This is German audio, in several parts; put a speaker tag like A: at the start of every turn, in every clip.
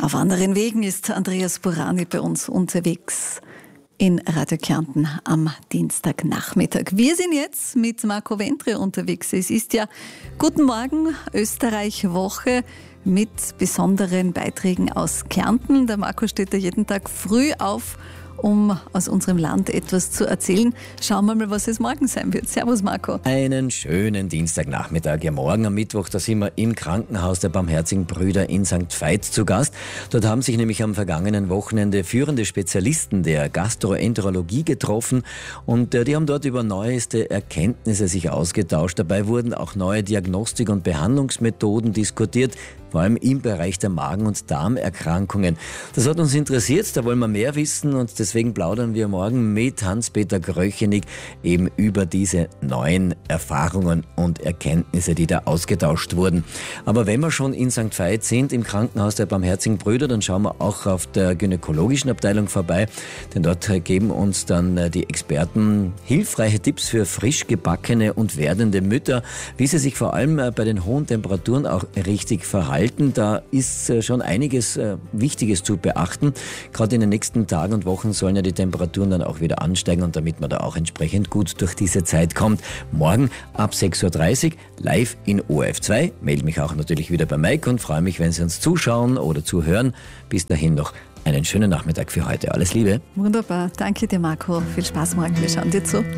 A: Auf anderen Wegen ist Andreas Burani bei uns unterwegs in Radio Kärnten am Dienstagnachmittag. Wir sind jetzt mit Marco Ventre unterwegs. Es ist ja Guten Morgen Österreich-Woche mit besonderen Beiträgen aus Kärnten. Der Marco steht da jeden Tag früh auf, um aus unserem Land etwas zu erzählen. Schauen wir mal, was es morgen sein wird. Servus, Marco.
B: Einen schönen Dienstagnachmittag. Ja, morgen am Mittwoch, da sind wir im Krankenhaus der Barmherzigen Brüder in St. Veit zu Gast. Dort haben sich nämlich am vergangenen Wochenende führende Spezialisten der Gastroenterologie getroffen und die haben dort über neueste Erkenntnisse sich ausgetauscht. Dabei wurden auch neue Diagnostik- und Behandlungsmethoden diskutiert, vor allem im Bereich der Magen- und Darmerkrankungen. Das hat uns interessiert, da wollen wir mehr wissen und deswegen plaudern wir morgen mit Hans-Peter Gröchenig eben über diese neuen Erfahrungen und Erkenntnisse, die da ausgetauscht wurden. Aber wenn wir schon in St. Veit sind, im Krankenhaus der Barmherzigen Brüder, dann schauen wir auch auf der gynäkologischen Abteilung vorbei, denn dort geben uns dann die Experten hilfreiche Tipps für frisch gebackene und werdende Mütter, wie sie sich vor allem bei den hohen Temperaturen auch richtig verhalten. Da ist schon einiges Wichtiges zu beachten. Gerade in den nächsten Tagen und Wochen sollen ja die Temperaturen dann auch wieder ansteigen und damit man da auch entsprechend gut durch diese Zeit kommt. Morgen ab 6.30 Uhr live in ORF2. Melde mich auch natürlich wieder bei Mike und freue mich, wenn Sie uns zuschauen oder zuhören. Bis dahin noch einen schönen Nachmittag für heute. Alles Liebe.
A: Wunderbar. Danke dir, Marco. Viel Spaß morgen. Wir schauen dir zu.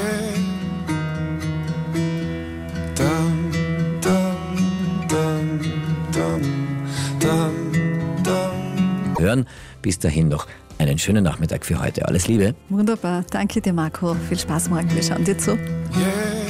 B: Hören. Bis dahin noch einen schönen Nachmittag für heute. Alles Liebe.
A: Wunderbar. Danke dir, Marco. Viel Spaß morgen. Wir schauen dir zu.